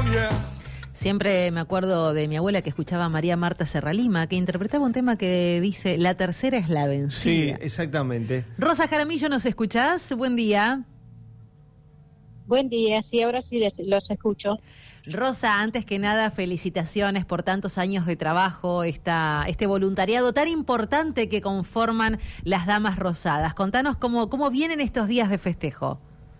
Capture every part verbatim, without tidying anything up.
lluvia. Siempre me acuerdo de mi abuela que escuchaba a María Marta Serralima, que interpretaba un tema que dice, la tercera es la vencida. Sí, exactamente. Rosa Jaramillo, ¿nos escuchás? Buen día. Buen día, sí, ahora sí les, los escucho. Rosa, antes que nada, felicitaciones por tantos años de trabajo, esta, este voluntariado tan importante que conforman las Damas Rosadas. Contanos cómo, cómo vienen estos días de festejo.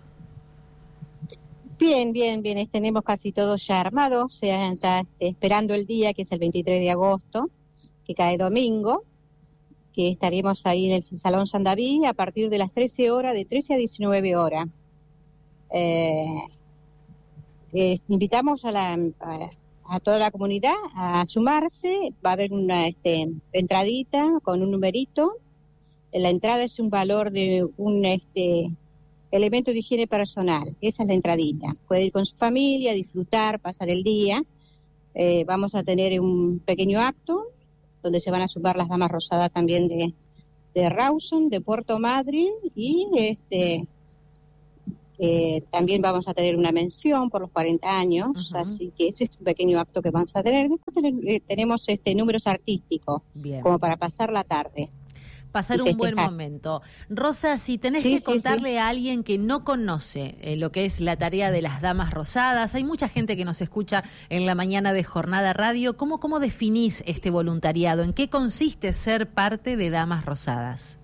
Bien, bien, bien, tenemos casi todo ya armado, o sea, ya este, esperando el día que es el veintitrés de agosto, que cae domingo, que estaremos ahí en el Salón San David a partir de las trece horas, de trece a diecinueve horas. Eh, eh, invitamos a, la, a, a toda la comunidad a sumarse, va a haber una este, entradita con un numerito, la entrada es un valor de un... este elemento de higiene personal, esa es la entradita. Puede ir con su familia, disfrutar, pasar el día. Eh, vamos a tener un pequeño acto donde se van a sumar las Damas Rosadas también de, de Rawson, de Puerto Madryn, y este eh, también vamos a tener una mención por los cuarenta años, uh-huh. Así que ese es un pequeño acto que vamos a tener. Después tener, eh, tenemos este números artísticos, bien, como para pasar la tarde. Pasar un buen momento. Rosa, si tenés sí, que contarle sí, sí. a alguien que no conoce eh, lo que es la tarea de las Damas Rosadas, hay mucha gente que nos escucha en la mañana de Jornada Radio, ¿cómo, cómo definís este voluntariado? ¿En qué consiste ser parte de Damas Rosadas?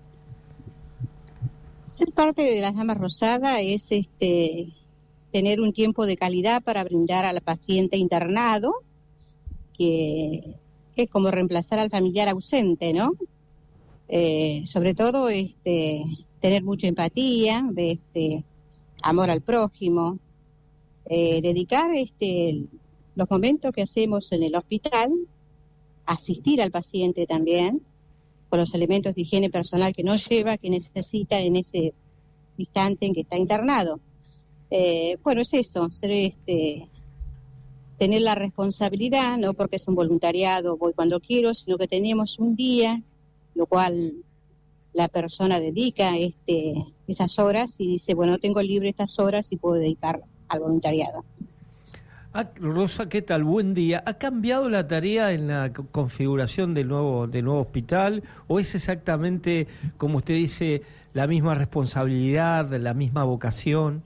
Ser parte de las Damas Rosadas es este tener un tiempo de calidad para brindar al paciente internado, que, que es como reemplazar al familiar ausente, ¿no? Eh, sobre todo este tener mucha empatía, este amor al prójimo, eh, dedicar este los momentos que hacemos en el hospital, asistir al paciente también con los elementos de higiene personal que no lleva, que necesita en ese instante en que está internado. Eh, bueno, es eso, ser este tener la responsabilidad, no porque es un voluntariado, voy cuando quiero, sino que tenemos un día, lo cual la persona dedica este, esas horas y dice, bueno, tengo libre estas horas y puedo dedicar al voluntariado. Ah, Rosa, ¿qué tal? Buen día. ¿Ha cambiado la tarea en la configuración del nuevo, del nuevo hospital o es exactamente, como usted dice, la misma responsabilidad, la misma vocación?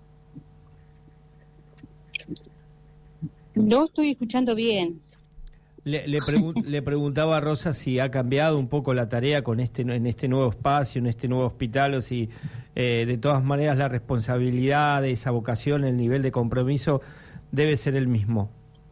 No estoy escuchando bien. Le, le, pregun- le preguntaba a Rosa si ha cambiado un poco la tarea con este en este nuevo espacio, en este nuevo hospital, o si eh, de todas maneras la responsabilidad de esa vocación, el nivel de compromiso debe ser el mismo.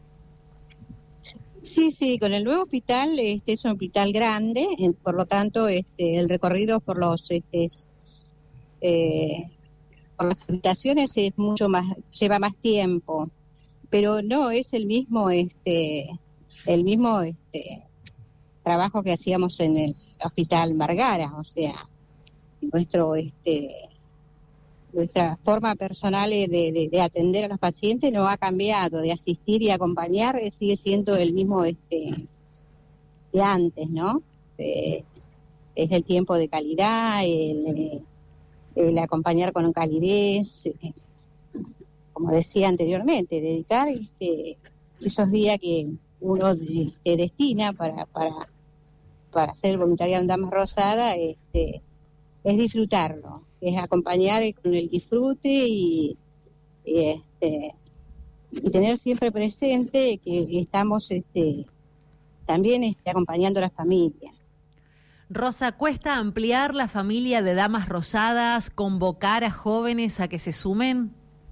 Sí, sí, con el nuevo hospital, este es un hospital grande, eh, por lo tanto este el recorrido por los este, eh, por las habitaciones es mucho más, lleva más tiempo, pero no es el mismo este el mismo este trabajo que hacíamos en el Hospital Margara, o sea, nuestro este nuestra forma personal de, de, de atender a los pacientes no ha cambiado, de asistir y acompañar sigue siendo el mismo este de antes, ¿no? Eh, es el tiempo de calidad, el, el acompañar con calidez, eh, como decía anteriormente, dedicar este esos días que uno este, destina para, para, para hacer el voluntariado en Damas Rosadas, este, es disfrutarlo, es acompañar con el disfrute y, y, este, y tener siempre presente que estamos este, también este, acompañando a la familia. Rosa, ¿cuesta ampliar la familia de Damas Rosadas, convocar a jóvenes a que se sumen?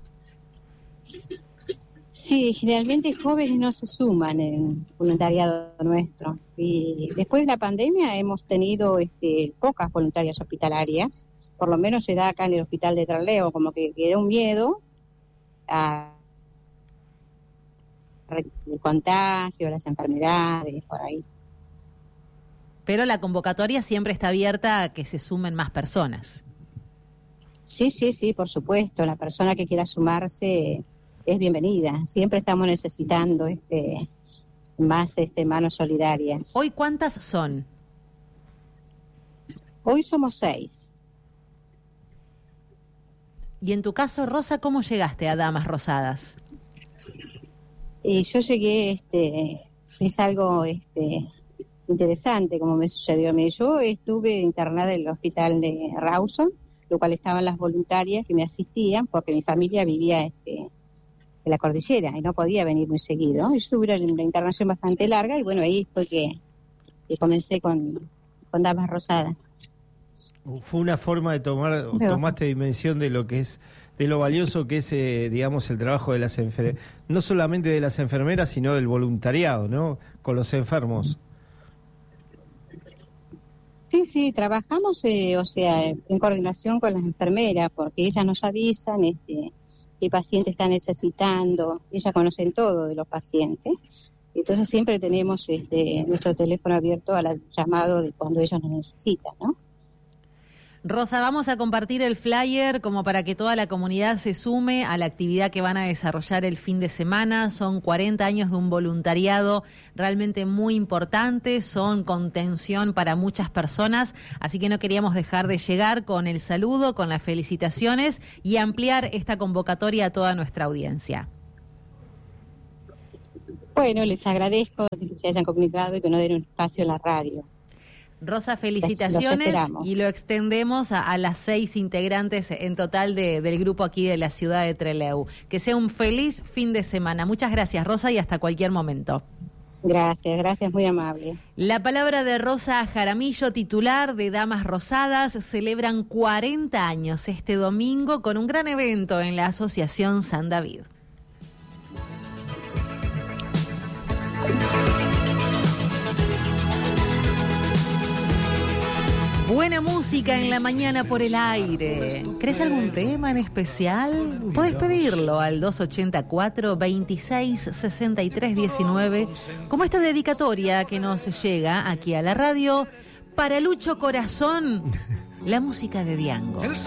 Sí, generalmente jóvenes no se suman en voluntariado nuestro. Y después de la pandemia hemos tenido este, pocas voluntarias hospitalarias, por lo menos se da acá en el hospital de Trelew, como que quedó un miedo a el contagio, las enfermedades, por ahí. Pero la convocatoria siempre está abierta a que se sumen más personas. Sí, sí, sí, por supuesto. La persona que quiera sumarse es bienvenida. Siempre estamos necesitando este más este manos solidarias. ¿Hoy cuántas son? Hoy somos seis. Y en tu caso, Rosa, ¿cómo llegaste a Damas Rosadas? Y yo llegué, este, es algo este, interesante como me sucedió a mí. Yo estuve internada en el hospital de Rawson, lo cual estaban las voluntarias que me asistían, porque mi familia vivía este, en la cordillera y no podía venir muy seguido. Yo tuve una internación bastante larga y bueno, ahí fue que, que comencé con, con Damas Rosadas. Fue una forma de tomar, Pero, tomaste dimensión de lo que es, de lo valioso que es, eh, digamos, el trabajo de las enfermeras, no solamente de las enfermeras, sino del voluntariado, ¿no? Con los enfermos. Sí, sí, trabajamos, eh, o sea, en coordinación con las enfermeras, porque ellas nos avisan este, qué paciente está necesitando, ellas conocen todo de los pacientes, entonces siempre tenemos este, nuestro teléfono abierto al llamado de cuando ellos nos necesitan, ¿no? Rosa, vamos a compartir el flyer como para que toda la comunidad se sume a la actividad que van a desarrollar el fin de semana. Son cuarenta años de un voluntariado realmente muy importante, son contención para muchas personas, así que no queríamos dejar de llegar con el saludo, con las felicitaciones y ampliar esta convocatoria a toda nuestra audiencia. Bueno, les agradezco que se hayan comunicado y que nos den un espacio en la radio. Rosa, felicitaciones los y lo extendemos a, a las seis integrantes en total de, del grupo aquí de la ciudad de Trelew. Que sea un feliz fin de semana. Muchas gracias, Rosa, y hasta cualquier momento. Gracias, gracias, muy amable. La palabra de Rosa Jaramillo, titular de Damas Rosadas. Celebran cuarenta años este domingo con un gran evento en la Asociación San David. Buena música en la mañana por el aire. ¿Crees algún tema en especial? Puedes pedirlo al dos ochenta y cuatro, veintiséis sesenta y tres diecinueve, como esta dedicatoria que nos llega aquí a la radio para Lucho Corazón, la música de Diango.